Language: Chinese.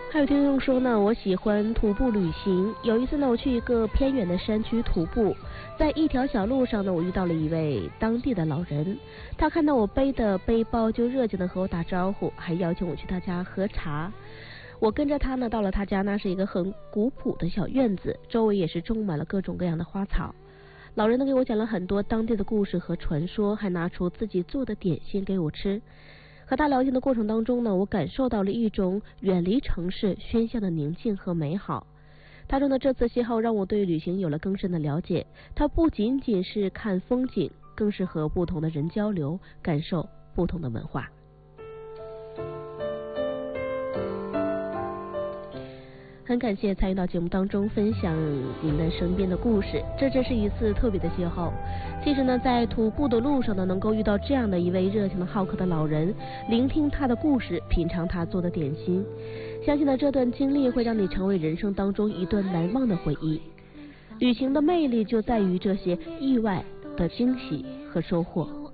还有听众说呢，我喜欢徒步旅行。有一次呢，我去一个偏远的山区徒步，在一条小路上呢，我遇到了一位当地的老人。他看到我背的背包，就热情的和我打招呼，还邀请我去他家喝茶。我跟着他呢，到了他家，那是一个很古朴的小院子，周围也是种满了各种各样的花草。老人呢给我讲了很多当地的故事和传说，还拿出自己做的点心给我吃。和他聊天的过程当中呢，我感受到了一种远离城市喧嚣的宁静和美好。他说呢，这次邂逅让我对旅行有了更深的了解，它不仅仅是看风景，更是和不同的人交流，感受不同的文化。很感谢参与到节目当中分享您的身边的故事，这真是一次特别的邂逅。其实呢，在徒步的路上呢，能够遇到这样的一位热情的好客的老人，聆听他的故事，品尝他做的点心，相信呢这段经历会让你成为人生当中一段难忘的回忆。旅行的魅力就在于这些意外的惊喜和收获。